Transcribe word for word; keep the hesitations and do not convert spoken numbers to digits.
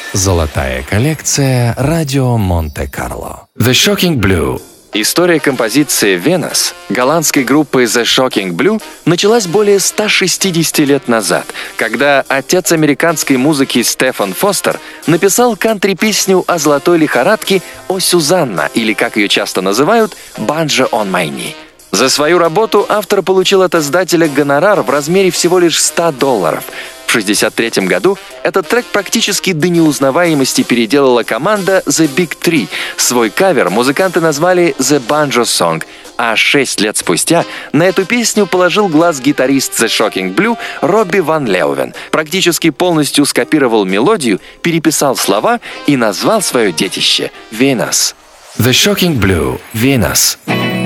Золотая коллекция «Радио Монте-Карло». The Shocking Blue. История композиции «Venus» голландской группы The Shocking Blue началась более ста шестидесяти лет назад, когда отец американской музыки Стефан Фостер написал кантри-песню о золотой лихорадке «О Сюзанна», или, как ее часто называют, «Banjo on my knee». За свою работу автор получил от издателя гонорар в размере всего лишь ста долларов. В шестьдесят третьем году этот трек практически до неузнаваемости переделала команда The Big Three. Свой кавер музыканты назвали The Banjo Song, а шесть лет спустя на эту песню положил глаз гитарист The Shocking Blue Робби Ван Леувен. Практически полностью скопировал мелодию, переписал слова и назвал свое детище «Venus». The Shocking Blue, Venus.